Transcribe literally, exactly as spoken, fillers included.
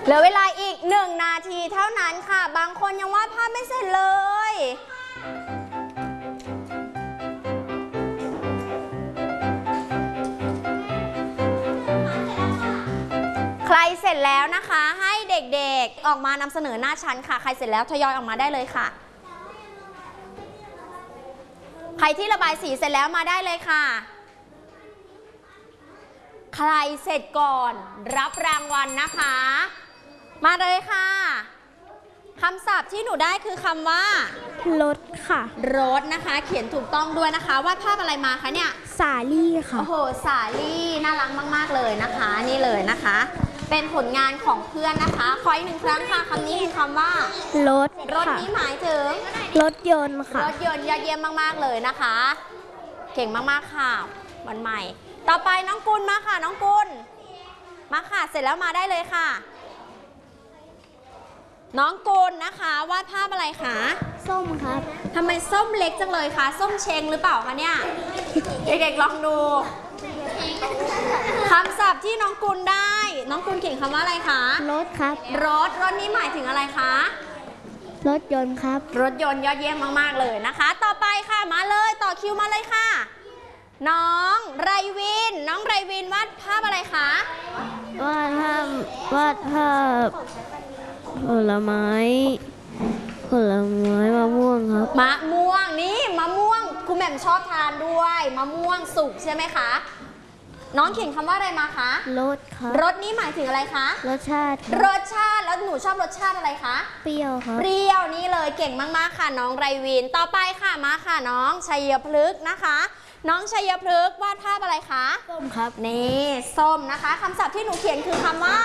เหลือเวลาอีกหนึ่งนาทีเท่านั้นค่ะบางคนยังวาดภาพไม่เสร็จเลยใครเสร็จแล้วนะคะให้เด็กๆออกมานำเสนอหน้าชั้นค่ะใครเสร็จแล้วทยอยออกมาได้เลยค่ะใครที่ระบายสีเสร็จแล้วมาได้เลยค่ะใครเสร็จก่อนรับรางวัลนะคะมาเลยค่ะคำศัพท์ที่หนูได้คือคำว่ารถค่ะรถนะคะเขียนถูกต้องด้วยนะคะวาดภาพอะไรมาคะเนี่ยสาลี่ค่ะโอ้โหสาลี่น่ารักมากๆเลยนะคะนี่เลยนะคะเป็นผลงานของเพื่อนนะคะขออีกหนึ่งครั้งค่ะคำนี้คือคำว่ารถรถนี้หมายถึงรถยนต์ค่ะรถยนต์ยอดเยี่ยมมากๆเลยนะคะเก่งมากๆค่ะวันใหม่ต่อไปน้องกุลมาค่ะน้องกุลมาค่ะเสร็จแล้วมาได้เลยค่ะน้องกุลนะคะวาดภาพอะไรคะส้มครับทำไมส้มเล็กจังเลยคะส้มเชงหรือเปล่าคะเนี่ยเด็กๆลองดูคำศัพท์ที่น้องกุลได้น้องกุลเขียนคำว่าอะไรคะรถครับรถรถนี้หมายถึงอะไรคะรถยนต์ครับรถยนต์ยอดเยี่ยมมากๆเลยนะคะต่อไปค่ะมาเลยต่อคิวมาเลยค่ะน้องไรวินน้องไรวินวาดภาพอะไรคะวาดภาพวาดภาพผลไม้ผลไม้มะม่วงครับมะม่วงนี่มะม่วงคุณแหม่มชอบทานด้วยมะม่วงสุกใช่ไหมคะน้องเขียนคำว่าอะไรมาคะรสครับรสนี้หมายถึงอะไรคะรสชาติรสชาติแล้วหนูชอบรสชาติอะไรคะเปรี้ยวครับเปรี้ยวนี่เลยเก่งมากๆค่ะน้องไรวินต่อไปค่ะมาค่ะน้องชัยพฤกษ์นะคะน้องชัยพฤกษ์วาดภาพอะไรคะส้มครับนี่ส้มนะคะคำศัพท์ที่หนูเขียนคือคำว่า